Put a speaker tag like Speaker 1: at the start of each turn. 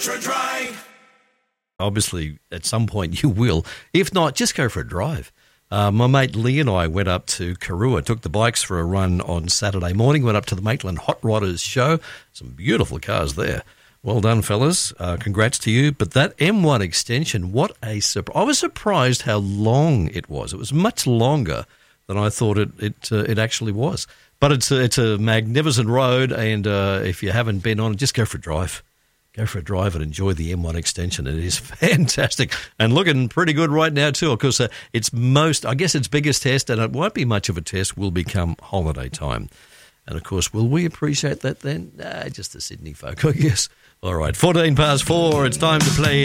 Speaker 1: Obviously, at some point you will. If not, just go for a drive. My mate Lee and I went up to Karua, took the bikes for a run on Saturday morning, went up to the Maitland Hot Rodders show. Some beautiful cars there. Well done, fellas. Congrats to you. But that M1 extension, what a surprise. I was surprised how long it was. It was much longer than I thought it actually was. But it's a magnificent road, and if you haven't been on it, just go for a drive. Go for a drive and enjoy the M1 extension. It is fantastic and looking pretty good right now too. Of course, its biggest test, and it won't be much of a test, will become holiday time. And of course, will we appreciate that then? Just the Sydney folk, I guess. All right, 4:14. It's time to play